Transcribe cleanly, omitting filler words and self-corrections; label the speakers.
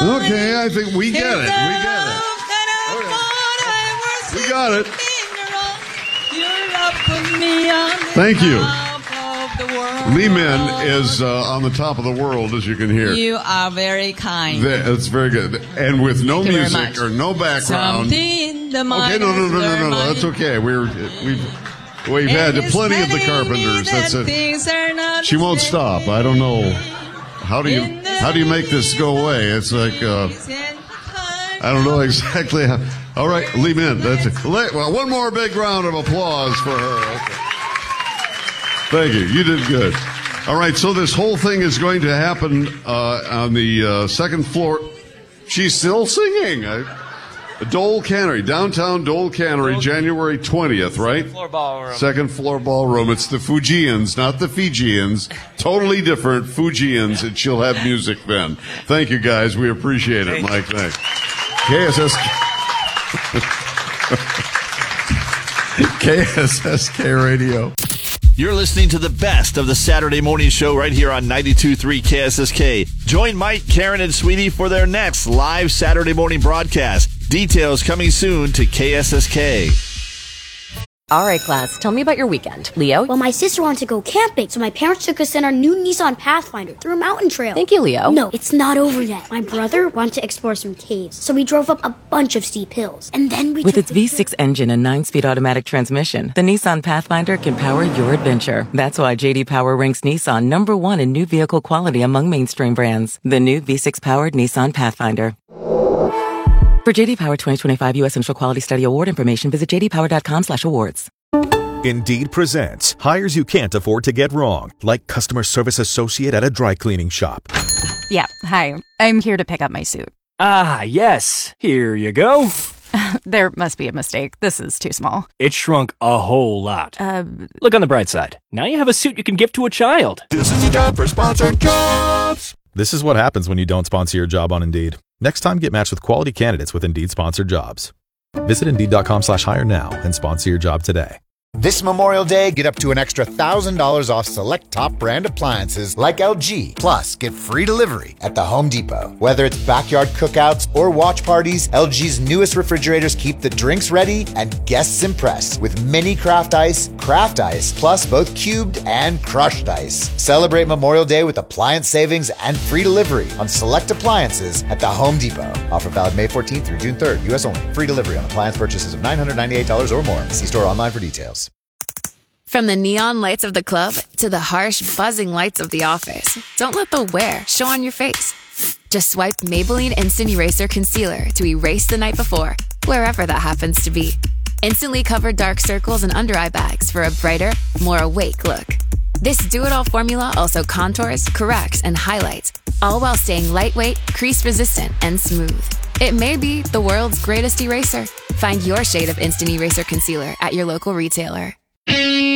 Speaker 1: Okay, I think we get it. We got it. Thank you. Lee Min is on the top of the world, as you can hear.
Speaker 2: You are very kind.
Speaker 1: That's very good. And with no music or no background.
Speaker 2: Something the
Speaker 1: Okay, no. That's okay. We've had plenty of the Carpenters. That's it. She won't stop. I don't know. How do you make this go away? It's like I don't know exactly how. All right, Lee Min. That's it. Well, one more big round of applause for her. Okay. Thank you. You did good. All right, so this whole thing is going to happen on the second floor. She's still singing. Dole Cannery, downtown Dole Cannery, January 20th, right?
Speaker 3: Second floor ballroom.
Speaker 1: Second floor ballroom. It's the Fujians, not the Fijians. Totally different Fujians, and she'll have music then. Thank you, guys. We appreciate it, Mike. Thanks. KSSK Radio.
Speaker 4: You're listening to the best of the Saturday morning show right here on 92.3 KSSK. Join Mike, Karen, and Sweetie for their next live Saturday morning broadcast. Details coming soon to KSSK.
Speaker 5: All right, class, tell me about your weekend. Leo?
Speaker 6: Well, my sister wanted to go camping, so my parents took us in our new Nissan Pathfinder through a mountain trail.
Speaker 5: Thank you, Leo.
Speaker 6: No, it's not over yet. My brother wanted to explore some caves, so we drove up a bunch of steep hills. And then we
Speaker 5: With its V6 engine and 9-speed automatic transmission, the Nissan Pathfinder can power your adventure. That's why J.D. Power ranks Nissan #1 in new vehicle quality among mainstream brands. The new V6-powered Nissan Pathfinder. For J.D. Power 2025 U.S. Central Quality Study Award information, visit jdpower.com/awards.
Speaker 7: Indeed presents hires you can't afford to get wrong, like customer service associate at a dry cleaning shop.
Speaker 8: Yeah, hi. I'm here to pick up my suit.
Speaker 3: Ah, yes. Here you go.
Speaker 8: There must be a mistake. This is too small.
Speaker 3: It shrunk a whole lot. Look on the bright side. Now you have a suit you can give to a child.
Speaker 7: This is the job for sponsored jobs. This is what happens when you don't sponsor your job on Indeed. Next time, get matched with quality candidates with Indeed sponsored jobs. Visit Indeed.com/hire now and sponsor your job today.
Speaker 9: This Memorial Day, get up to an extra $1,000 off select top brand appliances like LG. Plus, get free delivery at the Home Depot. Whether it's backyard cookouts or watch parties, LG's newest refrigerators keep the drinks ready and guests impressed with mini craft ice, plus both cubed and crushed ice. Celebrate Memorial Day with appliance savings and free delivery on select appliances at the Home Depot. Offer valid May 14th through June 3rd, U.S. only. Free delivery on appliance purchases of $998 or more. See store online for details.
Speaker 10: From the neon lights of the club to the harsh, buzzing lights of the office, don't let the wear show on your face. Just swipe Maybelline Instant Eraser Concealer to erase the night before, wherever that happens to be. Instantly cover dark circles and under-eye bags for a brighter, more awake look. This do-it-all formula also contours, corrects, and highlights, all while staying lightweight, crease-resistant, and smooth. It may be the world's greatest eraser. Find your shade of Instant Eraser Concealer at your local retailer.